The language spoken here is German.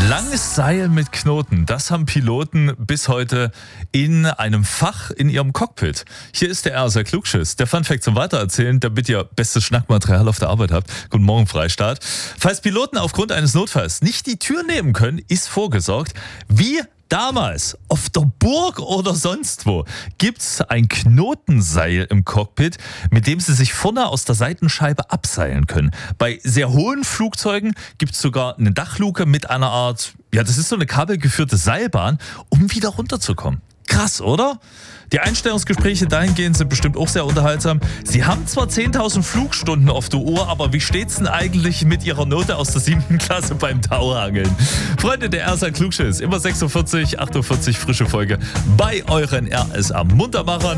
Langes Seil mit Knoten, das haben Piloten bis heute in einem Fach in ihrem Cockpit. Hier ist der RSA Klugschiss, der Funfact zum Weitererzählen, damit ihr bestes Schnackmaterial auf der Arbeit habt. Guten Morgen, Freistaat. Falls Piloten aufgrund eines Notfalls nicht die Tür nehmen können, ist vorgesorgt. Wie damals auf der Burg oder sonst wo gibt's ein Knotenseil im Cockpit, mit dem Sie sich vorne aus der Seitenscheibe abseilen können. Bei sehr hohen Flugzeugen gibt's sogar eine Dachluke mit einer Art, ja, das ist so eine kabelgeführte Seilbahn, um wieder runterzukommen. Krass, oder? Die Einstellungsgespräche dahingehend sind bestimmt auch sehr unterhaltsam. Sie haben zwar 10.000 Flugstunden auf der Uhr, aber wie steht's denn eigentlich mit Ihrer Note aus der 7. Klasse beim Tauhangeln? Freunde, der RSA Klugschiss, immer 6.40 Uhr, 8.40 Uhr frische Folge bei euren RSA Muntermachern.